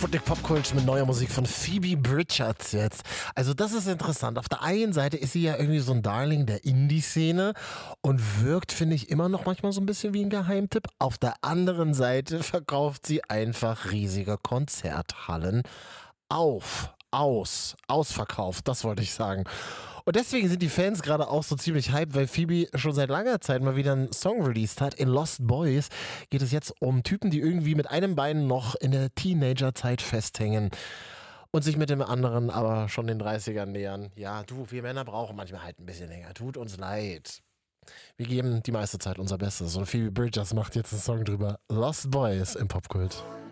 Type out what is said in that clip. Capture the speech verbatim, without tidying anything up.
Sputnik Popkult mit neuer Musik von Phoebe Bridgers jetzt. Also das ist interessant. Auf der einen Seite ist sie ja irgendwie so ein Darling der Indie-Szene und wirkt, finde ich, immer noch manchmal so ein bisschen wie ein Geheimtipp. Auf der anderen Seite verkauft sie einfach riesige Konzerthallen auf, aus, ausverkauft, das wollte ich sagen. Und deswegen sind die Fans gerade auch so ziemlich hyped, weil Phoebe schon seit langer Zeit mal wieder einen Song released hat. In Lost Boys geht es jetzt um Typen, die irgendwie mit einem Bein noch in der Teenagerzeit festhängen und sich mit dem anderen aber schon den dreißigern nähern. Ja, du, wir Männer brauchen manchmal halt ein bisschen länger. Tut uns leid. Wir geben die meiste Zeit unser Bestes und Phoebe Bridgers macht jetzt einen Song drüber. Lost Boys im Popkult.